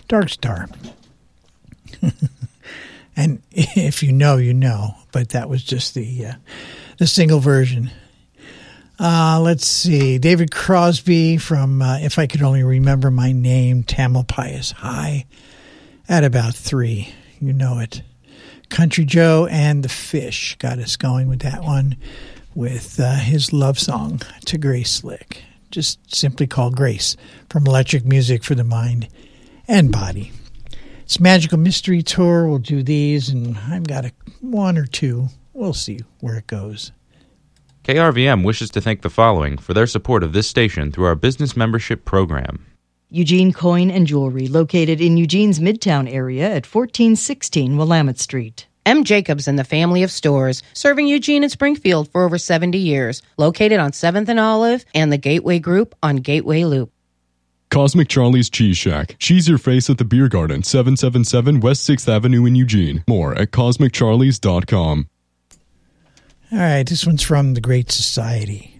Dark Star. And if you know, you know. But that was just the single version. Let's see. David Crosby from If I Could Only Remember My Name, Tamalpais High, at about 3. You know it. Country Joe and the Fish got us going with that one, with his love song to Grace Slick, just simply called Grace, from Electric Music for the Mind and Body. It's Magical Mystery Tour. We'll do these, and I've got one or two. We'll see where it goes. KRVM wishes to thank the following for their support of this station through our business membership program. Eugene Coin and Jewelry, located in Eugene's Midtown area at 1416 Willamette Street. M. Jacobs and the family of stores, serving Eugene and Springfield for over 70 years, located on 7th and Olive and the Gateway Group on Gateway Loop. Cosmic Charlie's Cheese Shack. Cheese your face at the Beer Garden, 777 West 6th Avenue in Eugene. More at CosmicCharlies.com. All right, this one's from The Great Society.